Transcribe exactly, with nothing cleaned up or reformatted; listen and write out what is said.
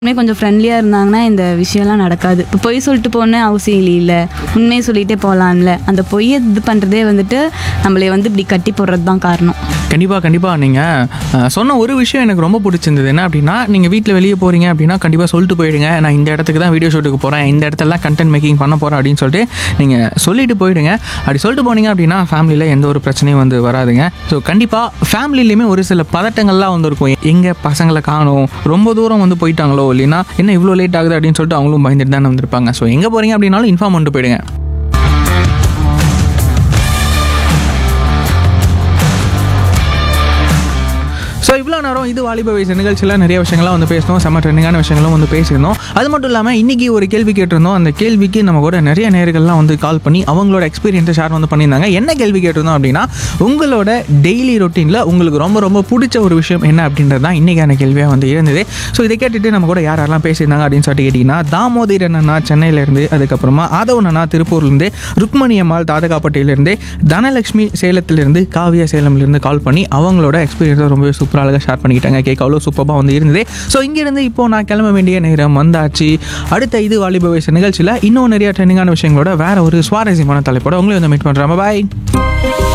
உண்மையே கொஞ்சம் ஃப்ரெண்ட்லியாக இருந்தாங்கன்னா இந்த விஷயம்லாம் நடக்காது. இப்போ பொய் சொல்லிட்டு போகணுன்னு அவசியம் இல்லை, உண்மையை சொல்லிகிட்டே போகலான்ல. அந்த பொய்யை இது பண்ணுறதே வந்துட்டு நம்மளை வந்து இப்படி கட்டி போடுறது தான் காரணம். கண்டிப்பாக கண்டிப்பாக நீங்கள் சொன்ன ஒரு விஷயம் எனக்கு ரொம்ப பிடிச்சிருந்தது. என்ன அப்படின்னா, நீங்கள் வீட்டில் வெளியே போகிறீங்க அப்படின்னா கண்டிப்பாக சொல்லிட்டு போயிடுங்க, நான் இந்த இடத்துக்கு தான் வீடியோ ஷூட்டுக்கு போகிறேன், இந்த இடத்துலலாம் கண்டென்ட் மேக்கிங் பண்ண போகிறேன் அப்படின்னு சொல்லிட்டு நீங்கள் சொல்லிட்டு போயிடுங்க. அப்படி சொல்லிட்டு போனீங்க அப்படின்னா ஃபேமிலியில் எந்த ஒரு பிரச்சனையும் வந்து வராதுங்க. ஸோ கண்டிப்பாக ஃபேமிலியிலையுமே ஒரு சில பதட்டங்கள்லாம் வந்து இருக்கும். எங்கே பசங்களை காணும், ரொம்ப தூரம் வந்து போயிட்டாங்களோ, இல்லைன்னா என்ன இவ்வளோ லேட் ஆகுது அப்படின்னு சொல்லிட்டு அவங்களும் பயந்துட்டு தானே வந்திருப்பாங்க. ஸோ எங்கே போகிறீங்க அப்படின்னாலும் இன்ஃபார்ம் பண்ணிட்டு போயிடுங்க. ஸோ இவ்வளோ நேரம் இது வாலிப வயசு நிகழ்ச்சியில் நிறைய விஷயங்கள்லாம் வந்து பேசணும், செம்ம ட்ரெண்டிங்கான விஷயங்களும் வந்து பேசியிருந்தோம். அது மட்டும் இல்லாமல் இன்றைக்கி ஒரு கேள்வி கேட்டிருந்தோம். அந்த கேள்விக்கு நம்ம கூட நிறைய நேயர்கள்லாம் வந்து கால் பண்ணி அவங்களோட எக்ஸ்பீரியன்ஸை ஷேர் வந்து பண்ணியிருந்தாங்க. என்ன கேள்வி கேட்டிருந்தோம் அப்படின்னா, உங்களோட டெய்லி ரொட்டீனில் உங்களுக்கு ரொம்ப ரொம்ப பிடிச்ச ஒரு விஷயம் என்ன அப்படின்றது தான் இன்றைக்கான கேள்வியாக வந்து இருந்தது. ஸோ இதை கேட்டுட்டு நம்ம கூட யார் யாரெல்லாம் பேசியிருந்தாங்க அப்படின்னு சொல்லிட்டு கேட்டிங்கன்னா, தாமோதரன் அண்ணா சென்னையிலேருந்து, அதுக்கப்புறமா ஆதவன் அண்ணா திருப்பூர்லேருந்து, ருக்மணி அம்மாள் தாதகாப்பட்டியிலேருந்து, தனலட்சுமி சேலத்திலேருந்து, காவியா சேலம்லேருந்து கால் பண்ணி அவங்களோட எக்ஸ்பீரியன்ஸை ரொம்ப சூப்பராக அழகாக ஷேர் பண்ணிக்கிட்டாங்க. கேட்க அவ்வளோ சூப்பராக வந்து இருந்தது. ஸோ இங்கேருந்து இப்போ நான் கிளம்ப வேண்டிய நேரம் வந்தாச்சு. அடுத்த இது வாலிப வயசு நிகழ்ச்சியில் இன்னும் நிறைய ட்ரெண்டிங்கான விஷயங்களோட வேற ஒரு சுவாரஸ்யமான தலைப்போட உங்களை வந்து மீட் பண்ணுறேன். பாய்.